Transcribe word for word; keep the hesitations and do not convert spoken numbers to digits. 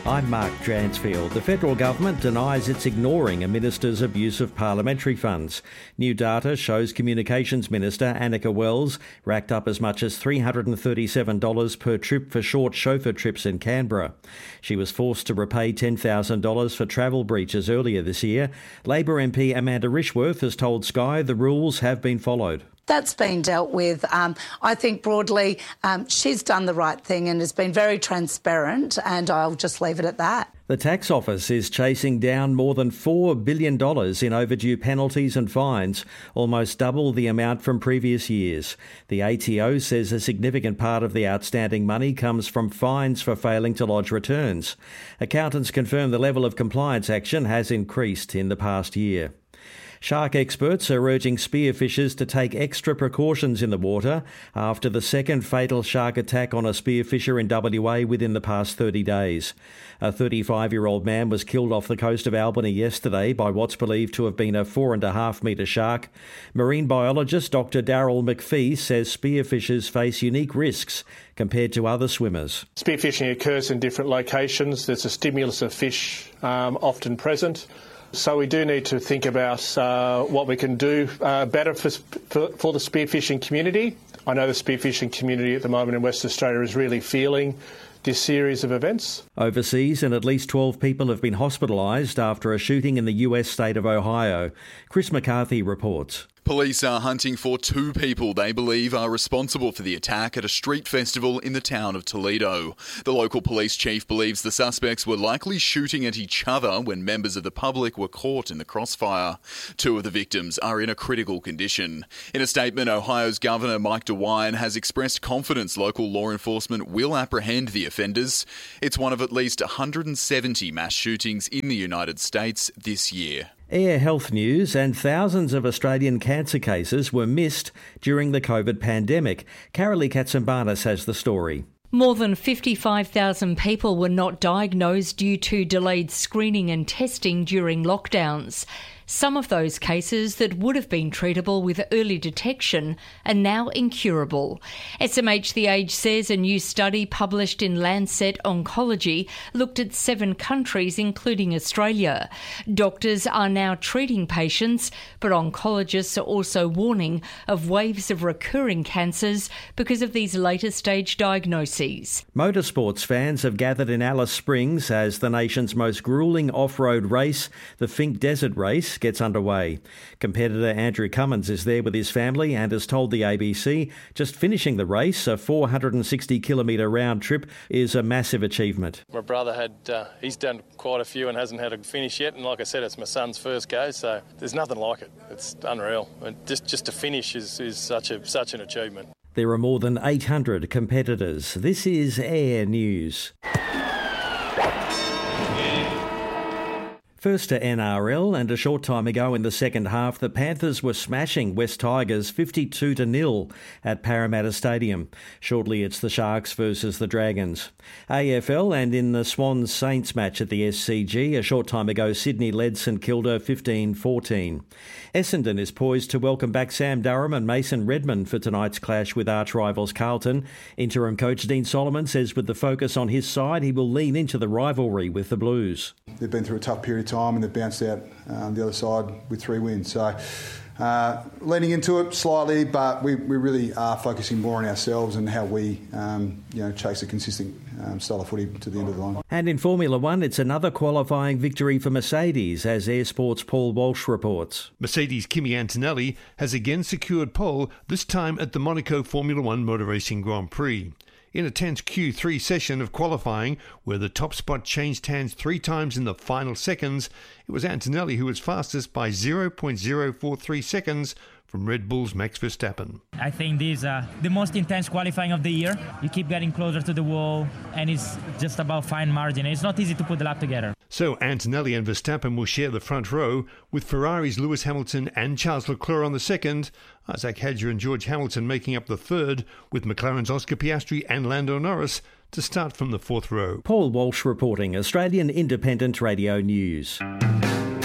I'm Mark Dransfield. The federal government denies it's ignoring a minister's abuse of parliamentary funds. New data shows Communications Minister Annika Wells racked up as much as three hundred thirty-seven dollars per trip for short chauffeur trips in Canberra. She was forced to repay ten thousand dollars for travel breaches earlier this year. Labor M P Amanda Rishworth has told Sky the rules have been followed. That's been dealt with. Um, I think broadly um, she's done the right thing and has been very transparent, and I'll just leave it at that. The tax office is chasing down more than four billion dollars in overdue penalties and fines, almost double the amount from previous years. The A T O says a significant part of the outstanding money comes from fines for failing to lodge returns. Accountants confirm the level of compliance action has increased in the past year. Shark experts are urging spearfishers to take extra precautions in the water after the second fatal shark attack on a spearfisher in W A within the past thirty days. A thirty-five-year-old man was killed off the coast of Albany yesterday by what's believed to have been a four and a half metre shark. Marine biologist Doctor Daryl McPhee says spearfishers face unique risks compared to other swimmers. Spearfishing occurs in different locations. There's a stimulus of fish um, often present. So we do need to think about uh, what we can do uh, better for, for, for the spearfishing community. I know the spearfishing community at the moment in Western Australia is really feeling this series of events. Overseas, and at least twelve people have been hospitalised after a shooting in the U S state of Ohio. Chris McCarthy reports. Police are hunting for two people they believe are responsible for the attack at a street festival in the town of Toledo. The local police chief believes the suspects were likely shooting at each other when members of the public were caught in the crossfire. Two of the victims are in a critical condition. In a statement, Ohio's Governor Mike DeWine has expressed confidence local law enforcement will apprehend the offenders. It's one of at least one hundred seventy mass shootings in the United States this year. Air health news, and thousands of Australian cancer cases were missed during the COVID pandemic. Carolee Katsimbanis has the story. More than fifty-five thousand people were not diagnosed due to delayed screening and testing during lockdowns. Some of those cases that would have been treatable with early detection are now incurable. S M H The Age says a new study published in Lancet Oncology looked at seven countries, including Australia. Doctors are now treating patients, but oncologists are also warning of waves of recurring cancers because of these later stage diagnoses. Motorsports fans have gathered in Alice Springs as the nation's most gruelling off-road race, the Finke Desert Race, gets underway. Competitor Andrew Cummins is there with his family and has told the A B C just finishing the race, a four hundred sixty kilometre round trip, is a massive achievement. My brother had, uh, he's done quite a few and hasn't had a finish yet, and like I said, it's my son's first go, so there's nothing like it. It's unreal. And just just to finish is, is such a such an achievement. There are more than eight hundred competitors. This is Air News. First to N R L, and a short time ago in the second half, the Panthers were smashing West Tigers fifty-two to nil at Parramatta Stadium. Shortly it's the Sharks versus the Dragons. A F L, and in the Swans Saints match at the S C G, a short time ago Sydney led St Kilda fifteen fourteen. Essendon is poised to welcome back Sam Durham and Mason Redmond for tonight's clash with arch rivals Carlton. Interim coach Dean Solomon says with the focus on his side, he will lean into the rivalry with the Blues. They've been through a tough period of time and they've bounced out um, the other side with three wins. So uh, leaning into it slightly, but we, we really are focusing more on ourselves and how we um, you know, chase a consistent um, style of footy to the end of the line. And in Formula One, it's another qualifying victory for Mercedes, as Air Sport's Paul Walsh reports. Mercedes' Kimi Antonelli has again secured pole, this time at the Monaco Formula One Motor Racing Grand Prix. In a tense Q three session of qualifying, where the top spot changed hands three times in the final seconds, it was Antonelli who was fastest by zero point zero four three seconds from Red Bull's Max Verstappen. I think this is uh, the most intense qualifying of the year. You keep getting closer to the wall, and it's just about fine margin. It's not easy to put the lap together. So Antonelli and Verstappen will share the front row, with Ferrari's Lewis Hamilton and Charles Leclerc on the second, Isaac Hadjar and George Hamilton making up the third, with McLaren's Oscar Piastri and Lando Norris to start from the fourth row. Paul Walsh reporting, Australian Independent Radio News.